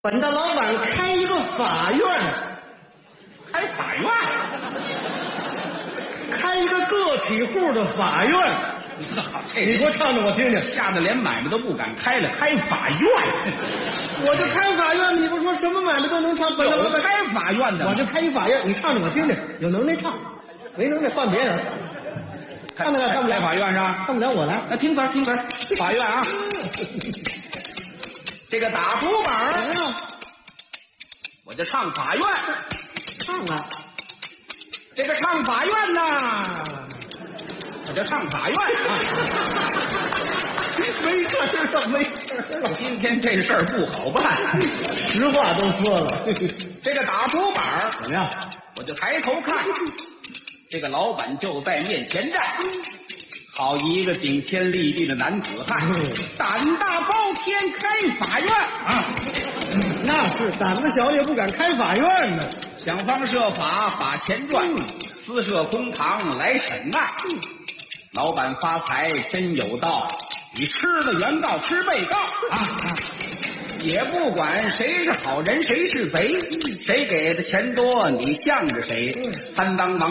本大老板开一个法院， 开法院， 开一个个体户的法院。 好，这你给我唱着我听听。 吓得连买卖都不敢开了，开法院。 我这开法院，你不说什么买卖都能唱，本大老板开法院的， 我这开一法院，你唱着我听听。有能耐唱，没能耐换别人。看不了，看不了， 开法院上， 看不了我来。 那听词儿，听词儿，法院啊。这个打竹板儿，我就唱法院， 唱啊！ 这个唱法院呐，我就唱法院啊。 没事了，没事了。 今天这事儿不好办， 实话都说了。 这个打竹板儿怎么样？ 我就抬头看，这个老板就在面前站。好一个顶天立地的男子汉，胆大包天开法院啊！ 那是胆子小也不敢开法院呢。 想方设法把钱赚，私设公堂来审案。老板发财真有道，你吃了原告吃被告啊！也不管谁是好人谁是贼，谁给的钱多你向着谁，担当王